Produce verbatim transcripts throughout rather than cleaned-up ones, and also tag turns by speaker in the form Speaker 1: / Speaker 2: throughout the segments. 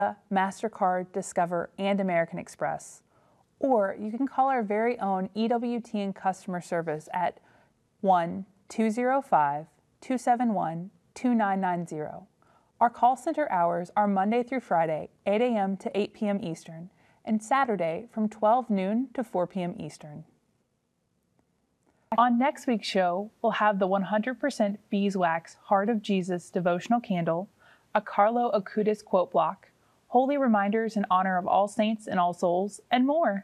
Speaker 1: MasterCard, Discover, and American Express. Or you can call our very own E W T N customer service at one two zero five, two seven one, two nine nine zero. Our call center hours are Monday through Friday, eight a m to eight p m Eastern, and Saturday from twelve noon to four p m Eastern. On next week's show, we'll have the one hundred percent Beeswax Heart of Jesus devotional candle, a Carlo Acutis quote block, holy reminders in honor of all saints and all souls, and more.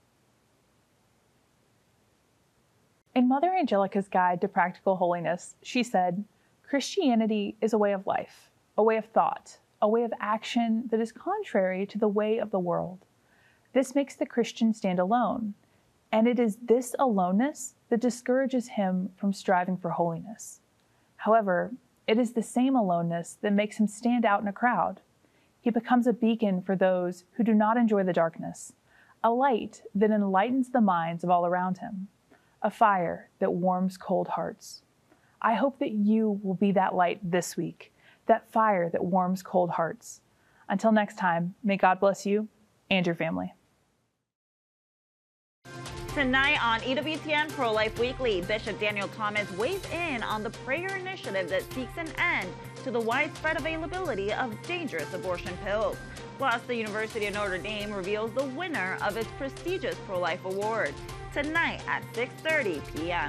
Speaker 1: In Mother Angelica's Guide to Practical Holiness, she said, Christianity is a way of life, a way of thought, a way of action that is contrary to the way of the world. This makes the Christian stand alone, and it is this aloneness that discourages him from striving for holiness. However, it is the same aloneness that makes him stand out in a crowd. He becomes a beacon for those who do not enjoy the darkness, a light that enlightens the minds of all around him, a fire that warms cold hearts. I hope that you will be that light this week, that fire that warms cold hearts. Until next time, may God bless you and your family.
Speaker 2: Tonight on E W T N Pro-Life Weekly, Bishop Daniel Thomas weighs in on the prayer initiative that seeks an end to the widespread availability of dangerous abortion pills. Plus, the University of Notre Dame reveals the winner of its prestigious Pro-Life Award tonight at six thirty p m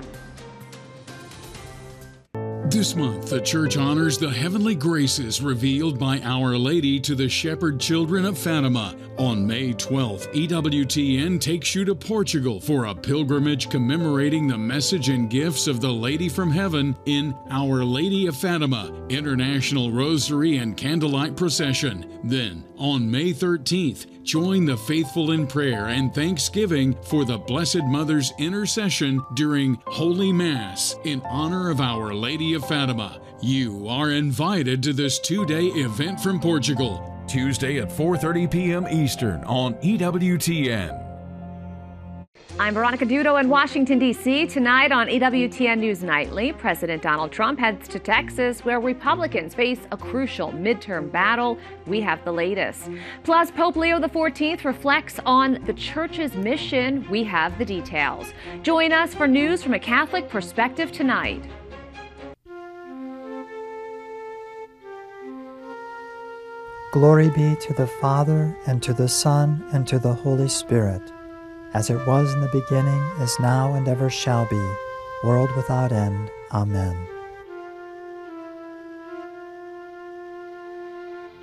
Speaker 3: This month, the church honors the heavenly graces revealed by Our Lady to the shepherd children of Fatima. On May twelfth, E W T N takes you to Portugal for a pilgrimage commemorating the message and gifts of the Lady from Heaven in Our Lady of Fatima, International Rosary and Candlelight Procession. Then, on May thirteenth, join the faithful in prayer and thanksgiving for the Blessed Mother's intercession during Holy Mass in honor of Our Lady of Fatima. You are invited to this two-day event from Portugal, Tuesday at four thirty p m Eastern on E W T N.
Speaker 4: I'm Veronica Dudo in Washington, D C Tonight on E W T N News Nightly, President Donald Trump heads to Texas, where Republicans face a crucial midterm battle. We have the latest. Plus, Pope Leo the fourteenth reflects on the church's mission. We have the details. Join us for news from a Catholic perspective tonight.
Speaker 5: Glory be to the Father, and to the Son, and to the Holy Spirit, as it was in the beginning, is now, and ever shall be, world without end. Amen.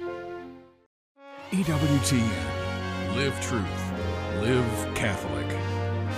Speaker 3: E W T N. Live truth. Live Catholic.